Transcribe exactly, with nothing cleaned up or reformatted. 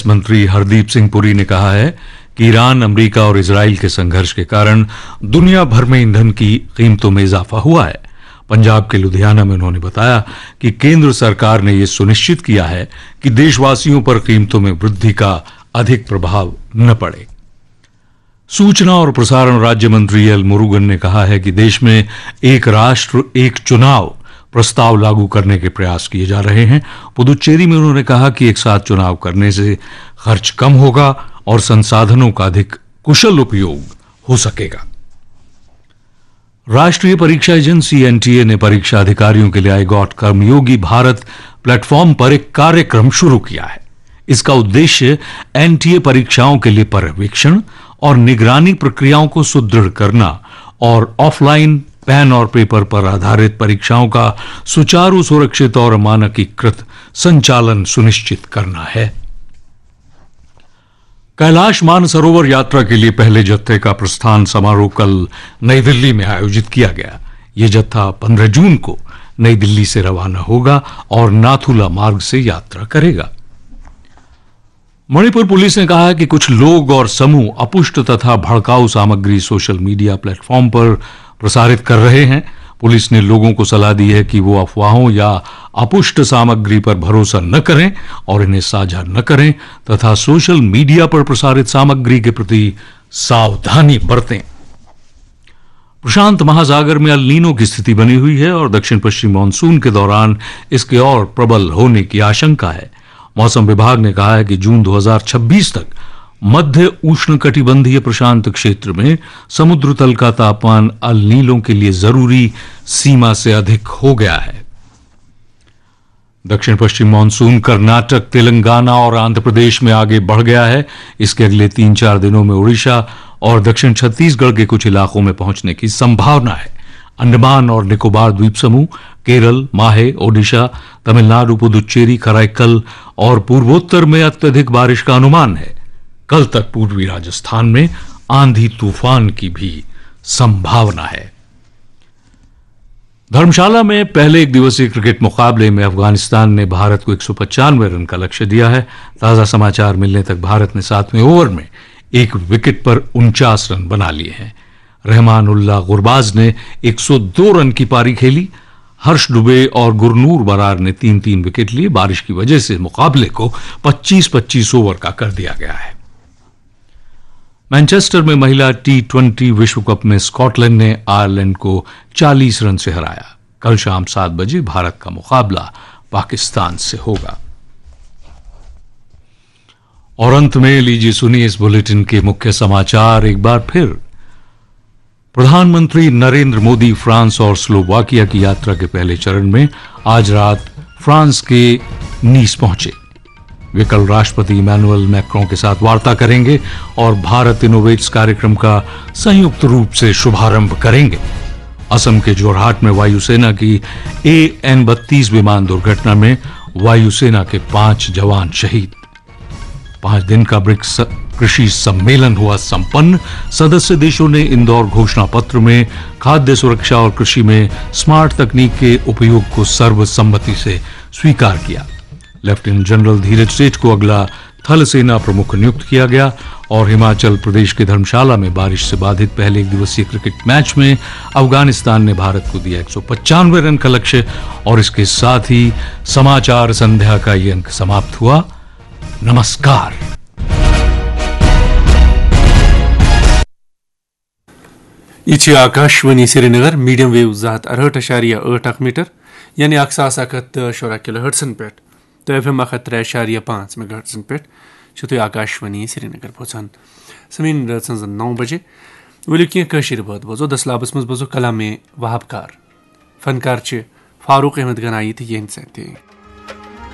विदेश मंत्री हरदीप सिंह पुरी ने कहा है कि ईरान, अमेरिका और इजराइल के संघर्ष के कारण दुनिया भर में ईंधन की कीमतों में इजाफा हुआ है। पंजाब के लुधियाना में उन्होंने बताया कि केंद्र सरकार ने यह सुनिश्चित किया है कि देशवासियों पर कीमतों में वृद्धि का अधिक प्रभाव न पड़े। सूचना और प्रसारण राज्य मंत्री एल मुरुगन ने कहा है कि देश में एक राष्ट्र एक चुनाव प्रस्ताव लागू करने के प्रयास किए जा रहे हैं। पुदुचेरी में उन्होंने कहा कि एक साथ चुनाव करने से खर्च कम होगा और संसाधनों का अधिक कुशल उपयोग हो सकेगा। राष्ट्रीय परीक्षा एजेंसी एनटीए ने परीक्षा अधिकारियों के लिए I got Karmayogi Bharat platform पर एक कार्यक्रम शुरू किया है। इसका उद्देश्य एनटीए परीक्षाओं के लिए पर्यवेक्षण और निगरानी प्रक्रियाओं को सुदृढ़ करना और ऑफलाइन पेन और पेपर पर आधारित परीक्षाओं का सुचारू, सुरक्षित और मानकीकृत संचालन सुनिश्चित करना है। कैलाश मानसरोवर यात्रा के लिए पहले जत्थे का प्रस्थान समारोह कल नई दिल्ली में आयोजित किया गया। यह जत्था पंद्रह जून को नई दिल्ली से रवाना होगा और नाथुला मार्ग से यात्रा करेगा। मणिपुर पुलिस ने कहा है कि कुछ लोग और समूह अपुष्ट तथा भड़काऊ सामग्री सोशल मीडिया प्लेटफॉर्म पर प्रसारित कर रहे हैं। पुलिस ने लोगों को सलाह दी है कि वो अफवाहों या अपुष्ट सामग्री पर भरोसा न करें और इन्हें साझा न करें तथा सोशल मीडिया पर प्रसारित सामग्री के प्रति सावधानी बरतें। प्रशांत महासागर में अल नीनो की स्थिति बनी हुई है और दक्षिण पश्चिम मानसून के दौरान इसके और प्रबल होने की आशंका है। मौसम विभाग ने कहा है कि जून दो हज़ार छब्बीस तक मध्य उष्णकटिबंधीय प्रशांत क्षेत्र में समुद्र तल का तापमान अल नीनो के लिए जरूरी सीमा से अधिक हो गया है। दक्षिण पश्चिम मानसून कर्नाटक, तेलंगाना और आंध्र प्रदेश में आगे बढ़ गया है। इसके अगले तीन चार दिनों में ओडिशा और दक्षिण छत्तीसगढ़ के कुछ इलाकों में पहुंचने की संभावना है। अंडमान और निकोबार द्वीप समूह, केरल, माहे, ओडिशा, तमिलनाडु, पुदुचेरी, कराईकल और पूर्वोत्तर में अत्यधिक बारिश का अनुमान है। कल तक पूर्वी राजस्थान में आंधी तूफान की भी संभावना है। धर्मशाला में पहले एक दिवसीय क्रिकेट मुकाबले में अफगानिस्तान ने भारत को एक सौ पचानवे रन का लक्ष्य दिया है। ताजा समाचार मिलने तक भारत ने सातवें ओवर में एक विकेट पर उनचास रन बना लिए हैं। रहमान उल्लाह गुरबाज ने एक सौ दो रन की पारी खेली। हर्ष दुबे और गुरनूर बरार ने तीन तीन विकेट लिए। बारिश की वजह से मुकाबले को पच्चीस पच्चीस ओवर का कर दिया गया है। मैनचेस्टर में महिला टी ट्वेंटी विश्व कप में स्कॉटलैंड ने आयरलैंड को चालीस रन से हराया। कल शाम सात बजे भारत का मुकाबला पाकिस्तान से होगा। और अंत में लीजिए सुनिए इस बुलेटिन के मुख्य समाचार एक बार फिर। प्रधानमंत्री नरेंद्र मोदी फ्रांस और स्लोवाकिया की यात्रा के पहले चरण में आज रात फ्रांस के नीस पहुंचे। वे कल राष्ट्रपति इमैनुअल मैक्रों के साथ वार्ता करेंगे और भारत इनोवेट्स कार्यक्रम का संयुक्त रूप से शुभारंभ करेंगे। असम के जोरहाट में वायुसेना की ए एन बत्तीस विमान दुर्घटना में वायुसेना के पांच जवान शहीद। पांच दिन का ब्रिक्स कृषि सम्मेलन हुआ संपन्न। सदस्य देशों ने इंदौर घोषणा पत्र में खाद्य सुरक्षा और कृषि में स्मार्ट तकनीक के उपयोग को सर्वसम्मति से स्वीकार किया। लेफ्टिनेंट जनरल धीरज सेठ को अगला थल सेना प्रमुख नियुक्त किया गया। और हिमाचल प्रदेश के धर्मशाला में बारिश से बाधित पहले एक दिवसीय क्रिकेट मैच में अफगानिस्तान ने भारत को दिया एक सौ पचानवे रन का लक्ष्य। और इसके साथ ही समाचार संध्या का ये अंक समाप्त हुआ। नमस्कार। Etch Akashvani Srinagar medium wave जात अरहठ अशारिया आठ मीटर यानी अक्सास अकत शोरा किलो हर्ट्सन पे तो एफ एम अकत त्रे अशारिया पाँच मेगा हर्ट्सन पे तो आकाशवाणी श्रीनगर बोचान समीन रत्सन नौ बजे वलियो क्या कशीर बहुत बोझो दस लाबस मज बोझो कलामे वहाबकार फनकार चे फारूक अहमद गनाई थी ये